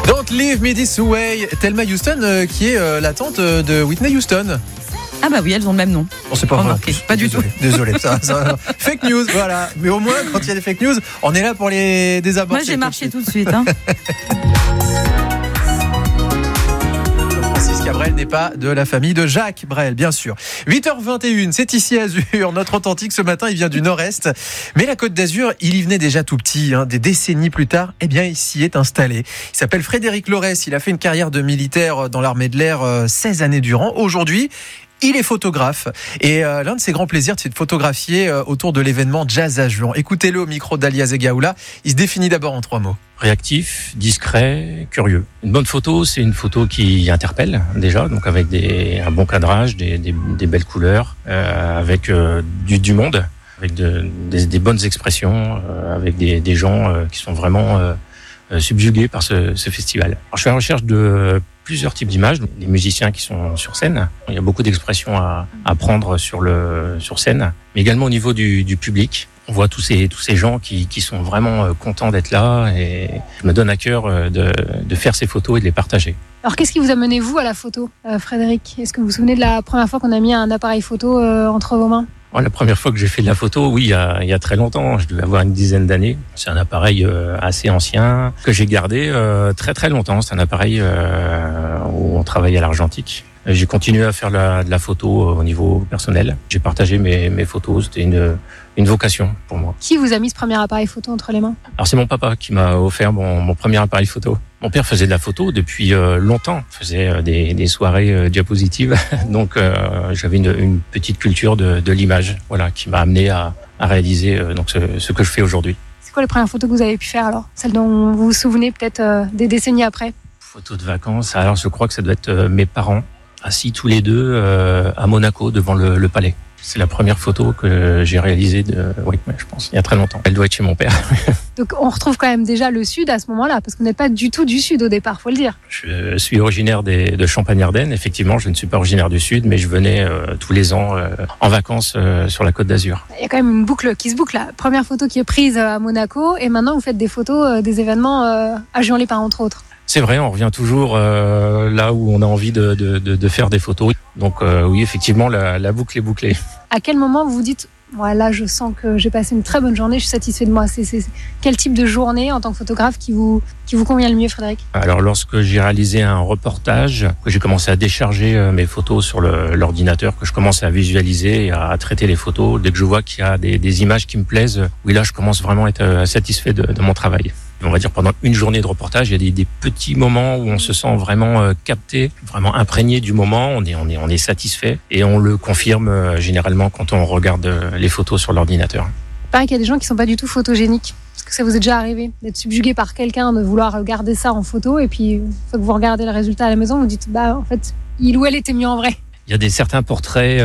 Don't Leave Me This Way. Thelma Houston, qui est la tante de Whitney Houston. Ah bah oui, elles ont le même nom. On sait pas Remarqué, pas du tout. Désolé, ça, fake news, voilà. Mais au moins, quand il y a des fake news, on est là pour les désaborder. Moi, j'ai marché tout de suite. Hein. Francis Cabrel n'est pas de la famille de Jacques Brel, bien sûr. 8h21, c'est ici Azur. Notre authentique ce matin, il vient du Nord-Est. Mais la Côte d'Azur, il y venait déjà tout petit. Des décennies plus tard, il s'y est installé. Il s'appelle Frédéric Lorès. Il a fait une carrière de militaire dans l'armée de l'air 16 années durant. Aujourd'hui, il est photographe et l'un de ses grands plaisirs, c'est de photographier autour de l'événement Jazz à Juan. Écoutez-le au micro d'Alia Zegaoula. Il se définit d'abord en 3 mots. Réactif, discret, curieux. Une bonne photo, c'est une photo qui interpelle déjà, donc avec un bon cadrage, des belles couleurs, avec du monde, avec des bonnes expressions, avec des gens qui sont vraiment subjugués par ce festival. Alors, je suis à la recherche de plusieurs types d'images, des musiciens qui sont sur scène. Il y a beaucoup d'expressions à prendre sur scène, mais également au niveau du public. On voit tous ces gens qui sont vraiment contents d'être là, et je me donne à cœur de faire ces photos et de les partager. Alors qu'est-ce qui vous a mené vous à la photo, Frédéric ? Est-ce que vous vous souvenez de la première fois qu'on a mis un appareil photo entre vos mains ? La première fois que j'ai fait de la photo, oui, il y a très longtemps, je devais avoir une dizaine d'années. C'est un appareil assez ancien que j'ai gardé très très longtemps. C'est un appareil où on travaillait à l'argentique. J'ai continué à faire de la photo au niveau personnel. J'ai partagé mes photos, c'était une vocation pour moi. Qui vous a mis ce premier appareil photo entre les mains ? Alors c'est mon papa qui m'a offert mon premier appareil photo. Mon père faisait de la photo depuis longtemps, faisait des soirées diapositives, donc j'avais une petite culture de l'image, voilà, qui m'a amené à réaliser donc ce que je fais aujourd'hui. C'est quoi les premières photos que vous avez pu faire alors ? Celles dont vous vous souvenez peut-être des décennies après ? Photos de vacances, alors je crois que ça doit être mes parents, assis tous les deux à Monaco devant le palais. C'est la première photo que j'ai réalisée je pense, il y a très longtemps. Elle doit être chez mon père. Donc on retrouve quand même déjà le sud à ce moment-là, parce que vous n'êtes pas du tout du sud au départ, faut le dire. Je suis originaire de Champagne-Ardenne. Effectivement, je ne suis pas originaire du sud, mais je venais tous les ans en vacances sur la Côte d'Azur. Il y a quand même une boucle qui se boucle là. Première photo qui est prise à Monaco, et maintenant vous faites des photos des événements à Juan-les-Pins entre autres. C'est vrai, on revient toujours là où on a envie de faire des photos. Donc oui, effectivement, la boucle est bouclée. À quel moment vous vous dites, là je sens que j'ai passé une très bonne journée, je suis satisfait de moi. C'est quel type de journée en tant que photographe qui vous convient le mieux, Frédéric ? Alors lorsque j'ai réalisé un reportage, que j'ai commencé à décharger mes photos sur l'ordinateur, que je commence à visualiser et à traiter les photos, dès que je vois qu'il y a des images qui me plaisent, oui là je commence vraiment à être satisfait de mon travail. On va dire pendant une journée de reportage, il y a des petits moments où on se sent vraiment capté, vraiment imprégné du moment, on est satisfait et on le confirme généralement quand on regarde les photos sur l'ordinateur. Il paraît qu'il y a des gens qui sont pas du tout photogéniques. Est-ce que ça vous est déjà arrivé d'être subjugué par quelqu'un, de vouloir garder ça en photo et puis une fois que vous regardez le résultat à la maison, vous dites en fait, il ou elle était mieux en vrai ? Il y a certains portraits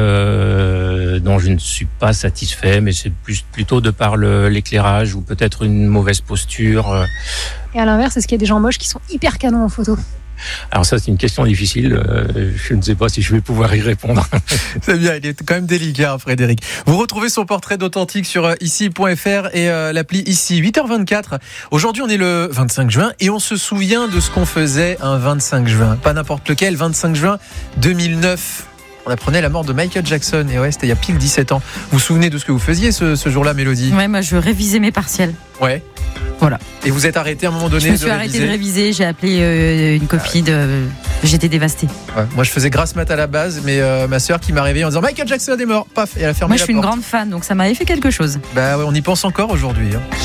dont je ne suis pas satisfait, mais c'est plutôt de par l'éclairage ou peut-être une mauvaise posture. Et à l'inverse, est-ce qu'il y a des gens moches qui sont hyper canons en photo ? Alors ça, c'est une question difficile. Je ne sais pas si je vais pouvoir y répondre. C'est bien, il est quand même délicat, Frédéric. Vous retrouvez son portrait d'authentique sur ici.fr et l'appli ici. 8h24. Aujourd'hui, on est le 25 juin et on se souvient de ce qu'on faisait un 25 juin. Pas n'importe lequel, 25 juin 2009. On apprenait la mort de Michael Jackson. Et c'était il y a pile 17 ans. Vous vous souvenez de ce que vous faisiez ce jour-là, Mélodie ? Ouais, moi je révisais mes partiels. Ouais. Voilà. Et vous êtes arrêté à un moment donné de réviser ? Je me suis arrêté de réviser, j'ai appelé une copine, j'étais dévastée. Ouais, moi je faisais grasse mat à la base, mais ma sœur qui m'a réveillé en disant Michael Jackson est mort, paf, et elle a fermé la porte. Moi je suis une grande fan, donc ça m'avait fait quelque chose. On y pense encore aujourd'hui.